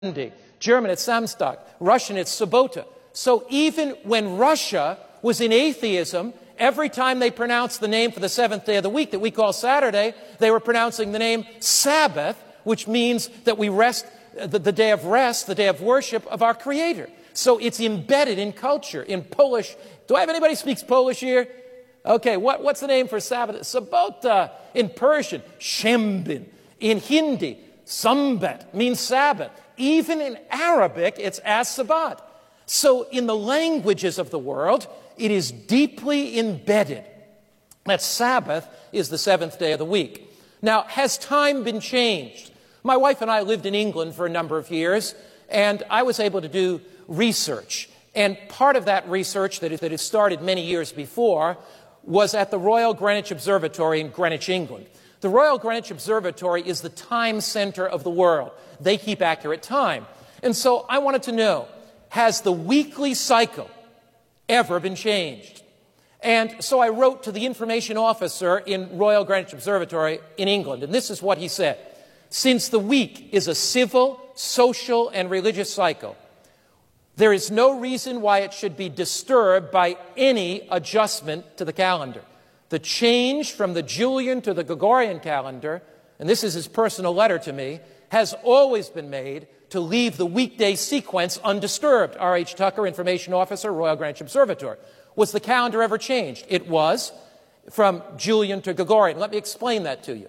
German it's Samstag, Russian it's Sobota. So even when Russia was in atheism, every time they pronounced the name for the seventh day of the week that we call Saturday, they were pronouncing the name Sabbath, which means that we rest, the day of rest, the day of worship of our Creator. So it's embedded in culture, in Polish. Do I have anybody who speaks Polish here? Okay, what's the name for Sabbath? Sobota. In Persian, Shembin. In Hindi, Sambat means Sabbath. Even in Arabic, it's as-Sabbat. So in the languages of the world, it is deeply embedded that Sabbath is the seventh day of the week. Now, has time been changed? My wife and I lived in England for a number of years, and I was able to do research. And part of that research that had started many years before was at the Royal Greenwich Observatory in Greenwich, England. The Royal Greenwich Observatory is the time center of the world. They keep accurate time. And so I wanted to know, has the weekly cycle ever been changed? And so I wrote to the information officer in Royal Greenwich Observatory in England, and this is what he said. Since the week is a civil, social, and religious cycle, there is no reason why it should be disturbed by any adjustment to the calendar. The change from the Julian to the Gregorian calendar, and this is his personal letter to me, has always been made to leave the weekday sequence undisturbed. R.H. Tucker, Information Officer, Royal Greenwich Observatory. Was the calendar ever changed? It was, from Julian to Gregorian. Let me explain that to you.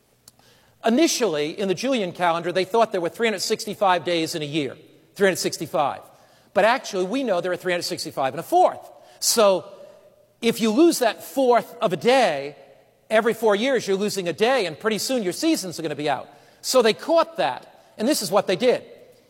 Initially, in the Julian calendar, they thought there were 365 days in a year. 365. But actually, we know there are 365 and a fourth. So if you lose that fourth of a day, every 4 years you're losing a day, and pretty soon your seasons are going to be out. So they caught that, and this is what they did.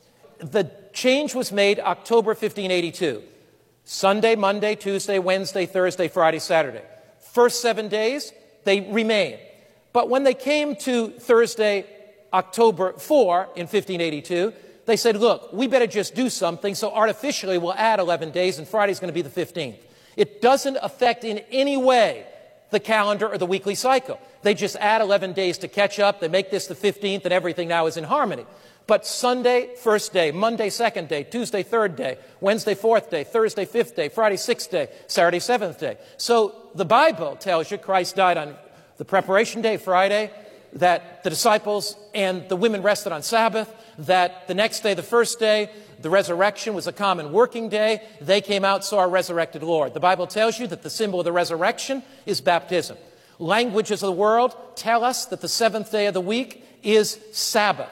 The change was made October 1582. Sunday, Monday, Tuesday, Wednesday, Thursday, Friday, Saturday. First 7 days, they remain. But when they came to Thursday, October 4 in 1582, they said, look, we better just do something, so artificially we'll add 11 days, and Friday's going to be the 15th. It doesn't affect in any way the calendar or the weekly cycle. They just add 11 days to catch up. They make this the 15th, and everything now is in harmony. But Sunday, first day, Monday, second day, Tuesday, third day, Wednesday, fourth day, Thursday, fifth day, Friday, sixth day, Saturday, seventh day. So the Bible tells you Christ died on the preparation day, Friday, that the disciples and the women rested on Sabbath, that the next day, the first day, the resurrection was a common working day. They came out, saw a resurrected Lord. The Bible tells you that the symbol of the resurrection is baptism. Languages of the world tell us that the seventh day of the week is Sabbath.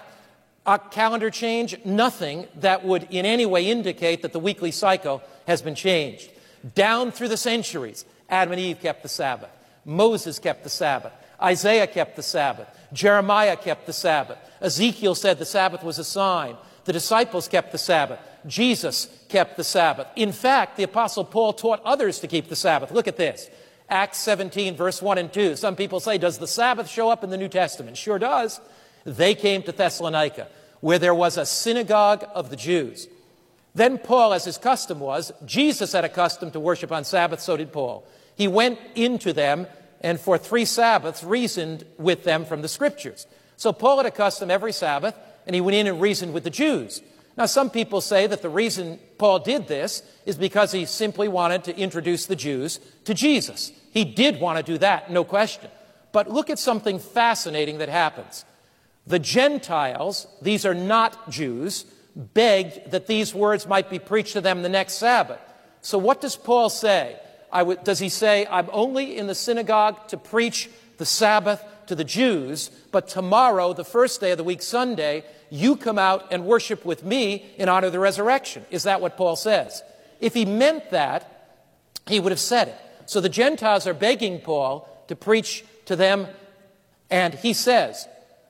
A calendar change, nothing that would in any way indicate that the weekly cycle has been changed. Down through the centuries, Adam and Eve kept the Sabbath. Moses kept the Sabbath. Isaiah kept the Sabbath. Jeremiah kept the Sabbath. Ezekiel said the Sabbath was a sign. The disciples kept the Sabbath. Jesus kept the Sabbath. In fact, the Apostle Paul taught others to keep the Sabbath. Look at this. Acts 17, verse 1 and 2. Some people say, does the Sabbath show up in the New Testament? Sure does. They came to Thessalonica, where there was a synagogue of the Jews. Then Paul, as his custom was, Jesus had a custom to worship on Sabbath, so did Paul. He went into them and for 3 Sabbaths reasoned with them from the Scriptures. So Paul had a custom every Sabbath, and he went in and reasoned with the Jews. Now, some people say that the reason Paul did this is because he simply wanted to introduce the Jews to Jesus. He did want to do that, no question. But look at something fascinating that happens. The Gentiles, these are not Jews, begged that these words might be preached to them the next Sabbath. So what does Paul say? Does he say, I'm only in the synagogue to preach the Sabbath to the Jews, but tomorrow, the first day of the week, Sunday, you come out and worship with me in honor of the resurrection? Is that what Paul says? If he meant that, he would have said it. So the Gentiles are begging Paul to preach to them, and he says,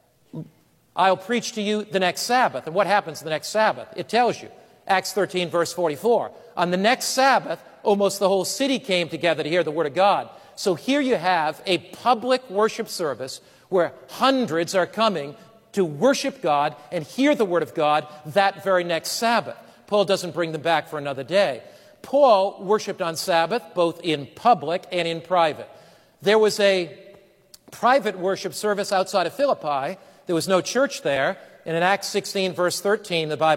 I'll preach to you the next Sabbath. And what happens the next Sabbath? It tells you. Acts 13, verse 44. On the next Sabbath, almost the whole city came together to hear the word of God. So here you have a public worship service where hundreds are coming to worship God and hear the word of God that very next Sabbath. Paul doesn't bring them back for another day. Paul worshiped on Sabbath both in public and in private. There was a private worship service outside of Philippi. There was no church there, And in Acts 16, verse 13, the Bible